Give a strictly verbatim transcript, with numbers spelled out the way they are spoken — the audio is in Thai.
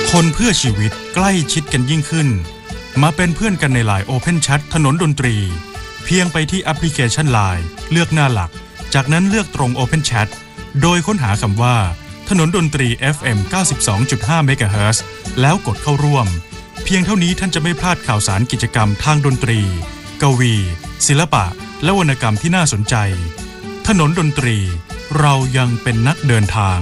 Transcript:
คนเพื่อชีวิตใกล้ชิดกันยิ่งขึ้นมาเป็นเพื่อนกันในไลน์ Open Chat ถนนดนตรีเพียงไปที่แอปพลิเคชัน ไลน์ เลือกหน้าหลักจากนั้นเลือกตรง Open Chat โดยค้นหาคำว่าถนนดนตรี เอฟ เอ็ม เก้าสิบสองจุดห้า เมกะเฮิรตซ์ แล้วกดเข้าร่วมเพียงเท่านี้ท่านจะไม่พลาดข่าวสารกิจกรรมทางดนตรีกวีศิลปะและวรรณกรรมที่น่าสนใจถนนดนตรีเรายังเป็นนักเดินทาง